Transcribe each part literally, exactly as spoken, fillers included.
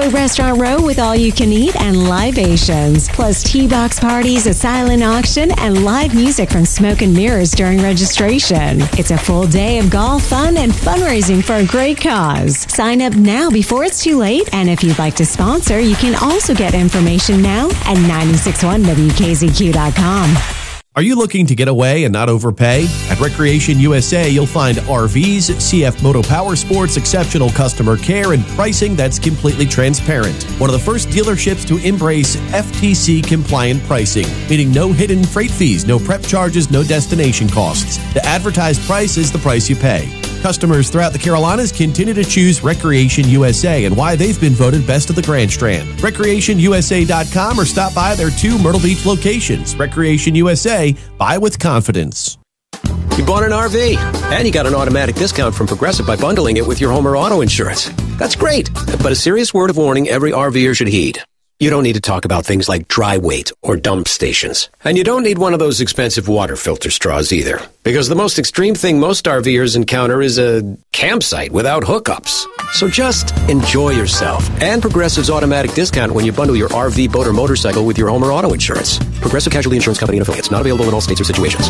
Restaurant Row with all you can eat and libations, plus T-box parties, a silent auction, and live music from Smoke and Mirrors during registration. It's a full day of golf fun and fundraising for a great cause. Sign up now before it's too late, and if you'd like to sponsor, you can also get information now at nine six one W K Z Q dot com. Are you looking to get away and not overpay? At Recreation U S A, you'll find R Vs, C F Moto Power Sports, exceptional customer care, and pricing that's completely transparent. One of the first dealerships to embrace F T C-compliant pricing, meaning no hidden freight fees, no prep charges, no destination costs. The advertised price is the price you pay. Customers throughout the Carolinas continue to choose Recreation U S A and why they've been voted best of the Grand Strand. recreation U S A dot com or stop by their two Myrtle Beach locations. Recreation U S A, buy with confidence. You bought an R V, and you got an automatic discount from Progressive by bundling it with your home or auto insurance. That's great, but a serious word of warning every RVer should heed. You don't need to talk about things like dry weight or dump stations. And you don't need one of those expensive water filter straws either. Because the most extreme thing most RVers encounter is a campsite without hookups. So just enjoy yourself and Progressive's automatic discount when you bundle your R V, boat, or motorcycle with your home or auto insurance. Progressive Casualty Insurance Company and Affiliates. Not available in all states or situations.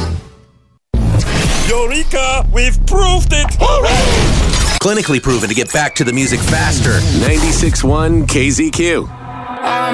Eureka! We've proved it! Hooray! Clinically proven to get back to the music faster. ninety-six point one K Z Q.